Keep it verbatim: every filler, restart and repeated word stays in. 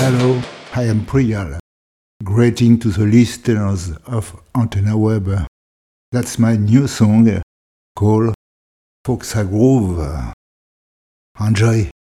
Hello, I am Priyal. Greeting to the listeners of Antenna Web. That's my new song called Foxa Groove. Enjoy!